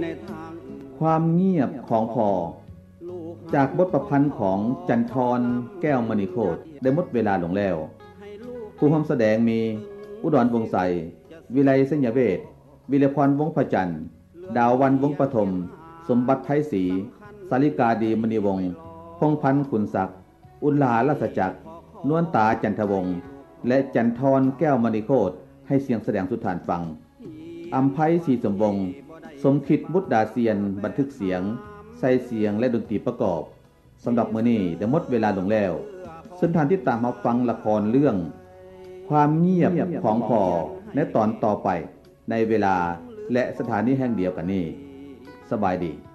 ความเงียบของพอจากบทประพันธ์ของจันทรแก้วมณีโคตรได้หมดเวลาลงแล้วผู้ร่วมแสดงมีอุดรวงศ์ใสวิไลสัญญเวชวิเลพรวงศ์พระจันทร์ดาววันวงศ์ปฐมสมบัติไทยศรีสาริกาดีมณีวงศ์พงษ์พันธ์ขุนศักดิ์อุลลาราชจักรนวลตาจันทวงศ์และจันทรแก้วมณีโคตรให้เสียงแสดงสุดฐานฟังอัมไพศรีสมวงศ์สมคิดบุตรดาเซียนบันทึกเสียงใส่เสียงและดนตรีประกอบสำหรับมื้อนี้ได้หมดเวลาลงแล้วซึ่งท่านที่ตามมาฟังละครเรื่องความเงียบของพอในตอนต่อไปในเวลาและสถานีแห่งเดียวกันนี้สบายดี